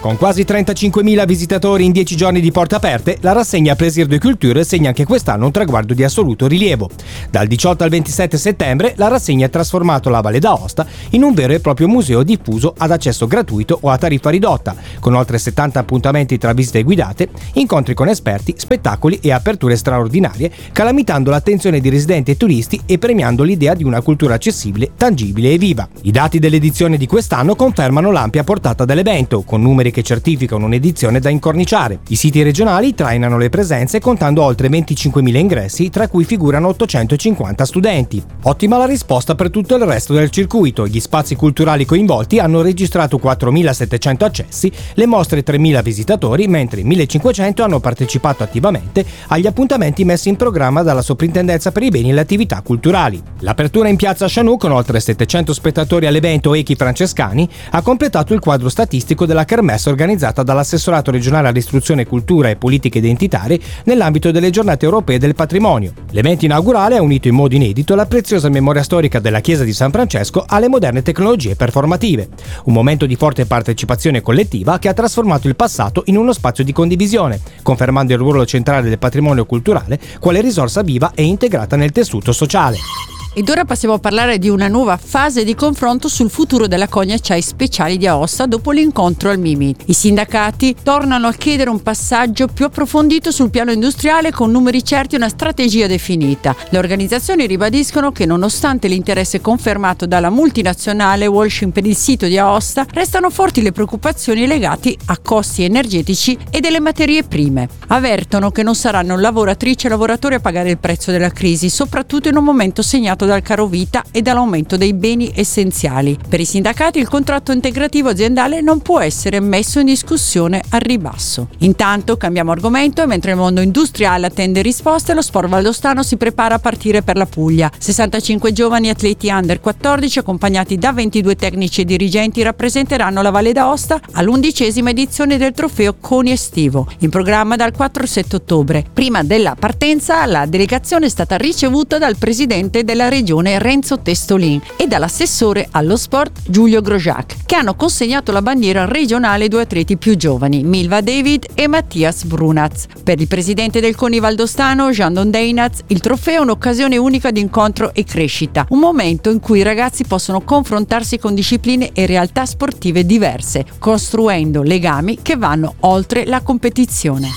Con quasi 35.000 visitatori in 10 giorni di porte aperte, la rassegna Plaisir de Culture segna anche quest'anno un traguardo di assoluto rilievo. Dal 18 al 27 settembre la rassegna ha trasformato la Valle d'Aosta in un vero e proprio museo diffuso ad accesso gratuito o a tariffa ridotta, con oltre 70 appuntamenti tra visite guidate, incontri con esperti, spettacoli e aperture straordinarie, calamitando l'attenzione di residenti e turisti e premiando l'idea di una cultura accessibile, tangibile e viva. I dati dell'edizione di quest'anno confermano l'ampia portata dell'evento, con numeri che certificano un'edizione da incorniciare. I siti regionali trainano le presenze contando oltre 25.000 ingressi, tra cui figurano 850 studenti. Ottima la risposta per tutto il resto del circuito. Gli spazi culturali coinvolti hanno registrato 4.700 accessi, le mostre 3.000 visitatori, mentre 1.500 hanno partecipato attivamente agli appuntamenti messi in programma dalla Soprintendenza per i beni e le attività culturali. L'apertura in piazza Chanou, con oltre 700 spettatori all'evento Echi Francescani, ha completato il quadro statistico della kermesse organizzata dall'assessorato regionale all'istruzione, cultura e politiche identitarie nell'ambito delle giornate europee del patrimonio. L'evento inaugurale ha unito in modo inedito la preziosa memoria storica della chiesa di San Francesco alle moderne tecnologie performative. Un momento di forte partecipazione collettiva che ha trasformato il passato in uno spazio di condivisione, confermando il ruolo centrale del patrimonio culturale quale risorsa viva e integrata nel tessuto sociale. Ed ora passiamo a parlare di una nuova fase di confronto sul futuro della Cogna Acciai Speciali di Aosta dopo l'incontro al Mimit. I sindacati tornano a chiedere un passaggio più approfondito sul piano industriale con numeri certi e una strategia definita. Le organizzazioni ribadiscono che nonostante l'interesse confermato dalla multinazionale Walshing per il sito di Aosta, restano forti le preoccupazioni legate a costi energetici e delle materie prime. Avvertono che non saranno lavoratrici e lavoratori a pagare il prezzo della crisi, soprattutto in un momento segnato dal caro vita e dall'aumento dei beni essenziali. Per i sindacati il contratto integrativo aziendale non può essere messo in discussione al ribasso. Intanto cambiamo argomento e mentre il mondo industriale attende risposte, lo sport valdostano si prepara a partire per la Puglia. 65 giovani atleti under 14 accompagnati da 22 tecnici e dirigenti rappresenteranno la Valle d'Aosta all'11ª edizione del trofeo Coni estivo, in programma dal 4 al 7 ottobre. Prima della partenza la delegazione è stata ricevuta dal presidente della regione Renzo Testolin e dall'assessore allo sport Giulio Grojac, che hanno consegnato la bandiera regionale ai due atleti più giovani, Milva David e Mattias Brunaz. Per il presidente del CONI valdostano, Jean Dondeinaz, il trofeo è un'occasione unica di incontro e crescita, un momento in cui i ragazzi possono confrontarsi con discipline e realtà sportive diverse, costruendo legami che vanno oltre la competizione.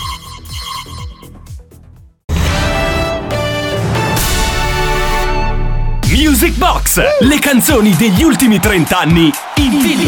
Music Box, le canzoni degli ultimi 30 anni in vinile.